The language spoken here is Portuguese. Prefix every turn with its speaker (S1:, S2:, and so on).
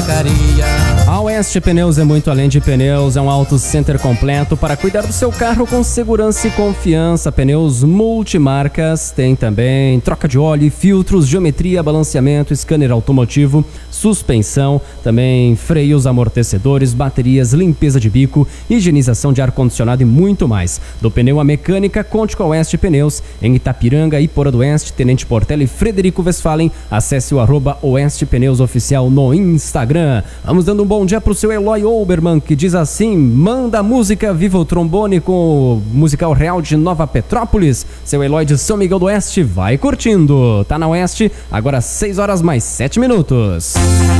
S1: tabacaria.
S2: A Oeste Pneus é muito além de pneus, é um auto center completo para cuidar do seu carro com segurança e confiança. Pneus multimarcas, tem também troca de óleo, filtros, geometria, balanceamento, scanner automotivo, suspensão, também freios, amortecedores, baterias, limpeza de bico, higienização de ar-condicionado e muito mais. Do pneu à mecânica, conte com a Oeste Pneus, em Itapiranga, Iporã do Oeste, Tenente Portela e Frederico Westphalen. Acesse o @Oeste Pneus Oficial no Instagram. Vamos dando um bom dia pro seu Eloy Oberman, que diz assim: manda a música Viva o Trombone com o musical real de Nova Petrópolis. Seu Eloy de São Miguel do Oeste vai curtindo. Tá na Oeste, agora 6 horas mais 7 minutos.